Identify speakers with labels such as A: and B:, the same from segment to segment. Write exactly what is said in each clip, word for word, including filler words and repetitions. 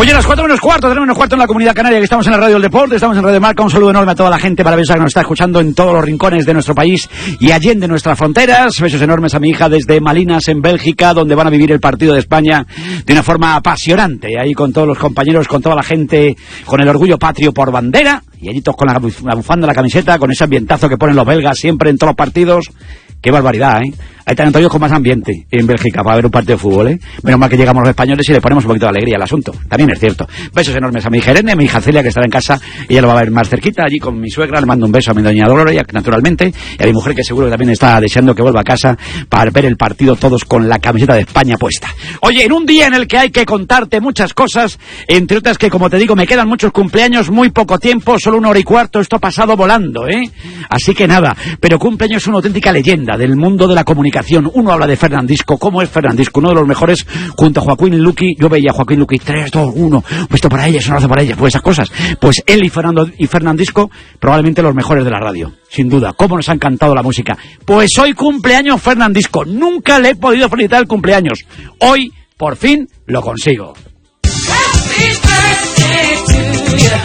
A: Oye, las cuatro menos cuarto, tenemos menos cuarto en la Comunidad Canaria, que estamos en la Radio del Deporte, estamos en Radio Marca. Un saludo enorme a toda la gente maravillosa que nos está escuchando en todos los rincones de nuestro país y allende nuestras fronteras. Besos enormes a mi hija desde Malinas, en Bélgica, donde van a vivir el partido de España de una forma apasionante, ahí con todos los compañeros, con toda la gente, con el orgullo patrio por bandera, y allí todos con la, la bufanda, la camiseta, con ese ambientazo que ponen los belgas siempre en todos los partidos. Qué barbaridad, ¿eh? Hay territorios con más ambiente en Bélgica para ver un partido de fútbol, ¿eh? Menos mal que llegamos los españoles y le ponemos un poquito de alegría al asunto. También es cierto. Besos enormes a mi hija Irene, a mi hija Celia, que estará en casa. Ella lo va a ver más cerquita, allí con mi suegra. Le mando un beso a mi doña Gloria, naturalmente. Y a mi mujer, que seguro que también está deseando que vuelva a casa para ver el partido todos con la camiseta de España puesta. Oye, en un día en el que hay que contarte muchas cosas, entre otras que, como te digo, me quedan muchos cumpleaños, muy poco tiempo, solo una hora y cuarto. Esto ha pasado volando, ¿eh? Así que nada. Pero cumpleaños es una auténtica leyenda del mundo de la comunicación. Uno habla de Fernandisco. ¿Cómo es Fernandisco? Uno de los mejores, junto a Joaquín Luqui. Yo veía a Joaquín Luqui, tres, dos, uno, puesto para ellas, un abrazo para ellas, pues esas cosas. Pues él y Fernando y Fernandisco, probablemente los mejores de la radio, sin duda. ¿Cómo nos ha encantado la música? Pues hoy cumpleaños Fernandisco. Nunca le he podido felicitar el cumpleaños. Hoy, por fin, lo consigo. Happy birthday to you.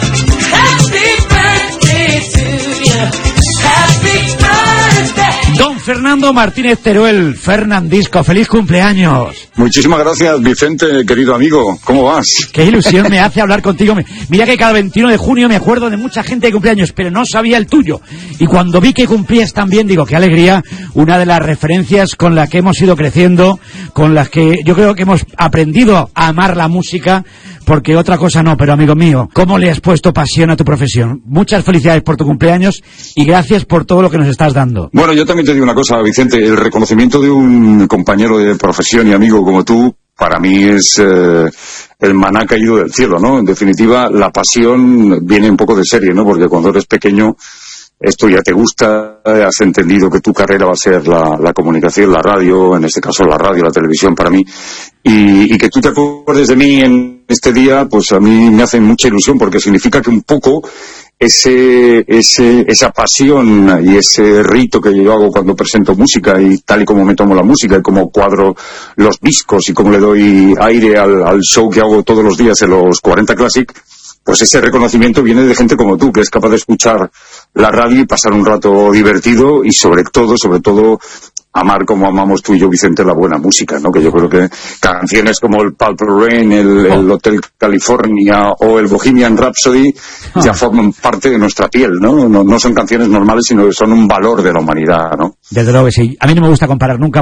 A: Happy birthday to you. Happy birthday. Don Fernando Martínez Teruel, Fernandisco, feliz cumpleaños.
B: Muchísimas gracias, Vicente, querido amigo. ¿Cómo vas?
A: Qué ilusión me hace hablar contigo. Mira que cada veintiuno de junio me acuerdo de mucha gente de cumpleaños, pero no sabía el tuyo. Y cuando vi que cumplías también, digo, qué alegría. Una de las referencias con las que hemos ido creciendo, con las que yo creo que hemos aprendido a amar la música, porque otra cosa no, pero amigo mío, ¿cómo le has puesto pasión a tu profesión? Muchas felicidades por tu cumpleaños y gracias por todo lo que nos estás dando.
B: Bueno, yo también te digo una cosa, Vicente, el reconocimiento de un compañero de profesión y amigo como tú, para mí es eh, el maná caído del cielo, ¿no? En definitiva, la pasión viene un poco de serie, ¿no? Porque cuando eres pequeño, esto ya te gusta, has entendido que tu carrera va a ser la, la comunicación, la radio, en este caso la radio, la televisión para mí, y, y que tú te acuerdes de mí en este día, pues a mí me hace mucha ilusión, porque significa que un poco ese, ese, esa pasión y ese rito que yo hago cuando presento música, y tal y como me tomo la música y como cuadro los discos y como le doy aire al, al show que hago todos los días en los cuarenta Classic, pues ese reconocimiento viene de gente como tú, que es capaz de escuchar la radio y pasar un rato divertido y sobre todo, sobre todo, amar como amamos tú y yo, Vicente, la buena música, ¿no? Que yo creo que canciones como el Purple Rain, el, el Hotel California o el Bohemian Rhapsody ya forman parte de nuestra piel, ¿no? No, no son canciones normales, sino que son un valor de la humanidad, ¿no?
A: Desde luego que sí. A mí no me gusta comparar nunca